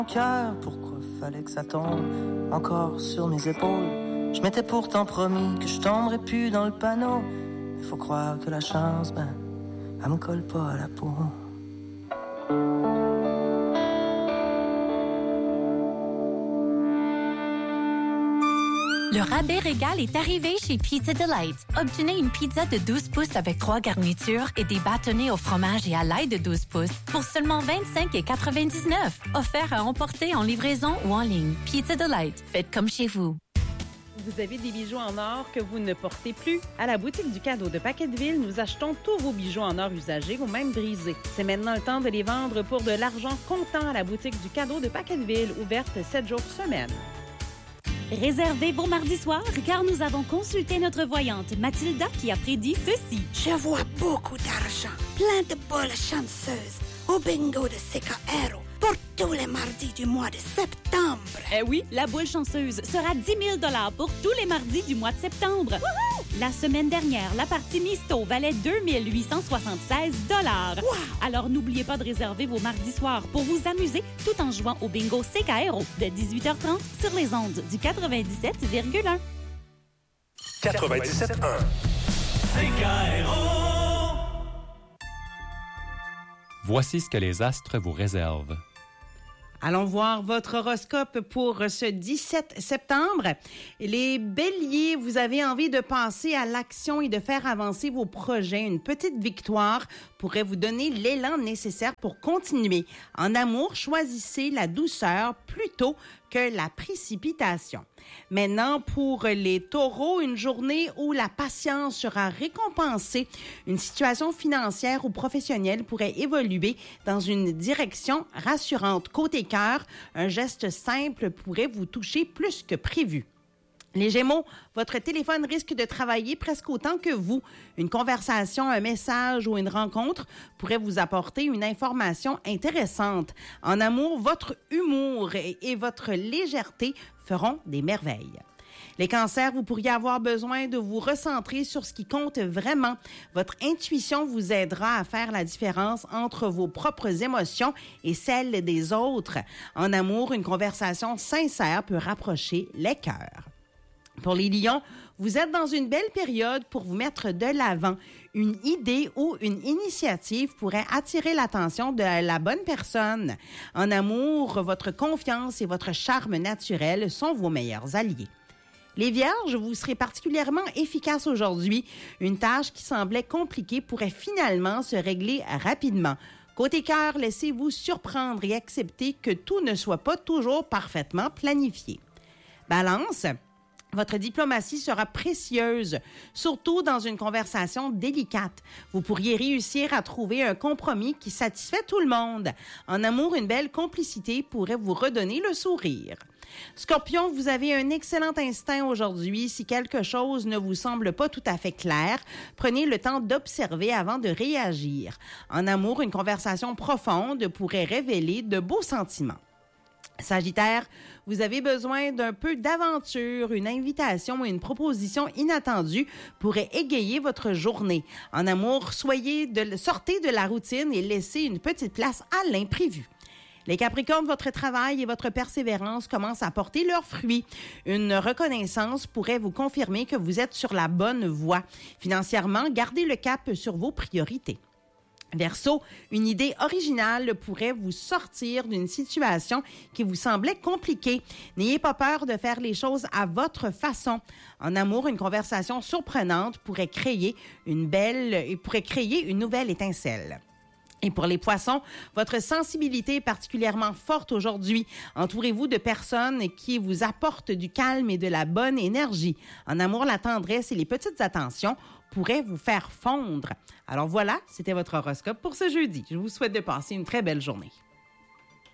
Cœur, pourquoi fallait que ça tombe encore sur mes épaules? Je m'étais pourtant promis que je tomberais plus dans le panneau. Il faut croire que la chance, elle me colle pas à la peau. Le rabais régal est arrivé chez Pizza Delight. Obtenez une pizza de 12 pouces avec 3 garnitures et des bâtonnets au fromage et à l'ail de 12 pouces pour seulement 25,99 $. Offert à emporter en livraison ou en ligne. Pizza Delight. Faites comme chez vous. Vous avez des bijoux en or que vous ne portez plus? À la boutique du cadeau de Paquetteville, nous achetons tous vos bijoux en or usagés ou même brisés. C'est maintenant le temps de les vendre pour de l'argent comptant à la boutique du cadeau de Paquetteville, ouverte 7 jours semaine. Réservez vos mardis soirs car nous avons consulté notre voyante Mathilda qui a prédit ceci. Je vois beaucoup d'argent, plein de boules chanceuses au bingo de CKR pour tous les mardis du mois de septembre. Eh oui, la boule chanceuse sera 10 000 $ pour tous les mardis du mois de septembre. Wouhou! La semaine dernière, la partie Misto valait 2 876 $. Wow! Alors n'oubliez pas de réserver vos mardis soirs pour vous amuser tout en jouant au bingo CKRO de 18h30 sur les ondes du 97,1. 97.1 CKRO. Voici ce que les astres vous réservent. Allons voir votre horoscope pour ce 17 septembre. Les béliers, vous avez envie de passer à l'action et de faire avancer vos projets. Une petite victoire pourrait vous donner l'élan nécessaire pour continuer. En amour, choisissez la douceur plutôt que la précipitation. Maintenant, pour les taureaux, une journée où la patience sera récompensée. Une situation financière ou professionnelle pourrait évoluer dans une direction rassurante. Côté cœur, un geste simple pourrait vous toucher plus que prévu. Les Gémeaux, votre téléphone risque de travailler presque autant que vous. Une conversation, un message ou une rencontre pourrait vous apporter une information intéressante. En amour, votre humour et votre légèreté feront des merveilles. Les cancers, vous pourriez avoir besoin de vous recentrer sur ce qui compte vraiment. Votre intuition vous aidera à faire la différence entre vos propres émotions et celles des autres. En amour, une conversation sincère peut rapprocher les cœurs. Pour les lions, vous êtes dans une belle période pour vous mettre de l'avant. Une idée ou une initiative pourrait attirer l'attention de la bonne personne. En amour, votre confiance et votre charme naturel sont vos meilleurs alliés. Les vierges, vous serez particulièrement efficaces aujourd'hui. Une tâche qui semblait compliquée pourrait finalement se régler rapidement. Côté cœur, laissez-vous surprendre et acceptez que tout ne soit pas toujours parfaitement planifié. Balance, votre diplomatie sera précieuse, surtout dans une conversation délicate. Vous pourriez réussir à trouver un compromis qui satisfait tout le monde. En amour, une belle complicité pourrait vous redonner le sourire. Scorpion, vous avez un excellent instinct aujourd'hui. Si quelque chose ne vous semble pas tout à fait clair, prenez le temps d'observer avant de réagir. En amour, une conversation profonde pourrait révéler de beaux sentiments. Sagittaire, vous avez besoin d'un peu d'aventure, une invitation ou une proposition inattendue pourrait égayer votre journée. En amour, sortez de la routine et laissez une petite place à l'imprévu. Les Capricornes, votre travail et votre persévérance commencent à porter leurs fruits. Une reconnaissance pourrait vous confirmer que vous êtes sur la bonne voie. Financièrement, gardez le cap sur vos priorités. Verseau, une idée originale pourrait vous sortir d'une situation qui vous semblait compliquée. N'ayez pas peur de faire les choses à votre façon. En amour, une conversation surprenante pourrait créer une nouvelle étincelle. Et pour les poissons, votre sensibilité est particulièrement forte aujourd'hui. Entourez-vous de personnes qui vous apportent du calme et de la bonne énergie. En amour, la tendresse et les petites attentions pourraient vous faire fondre. Alors voilà, c'était votre horoscope pour ce jeudi. Je vous souhaite de passer une très belle journée.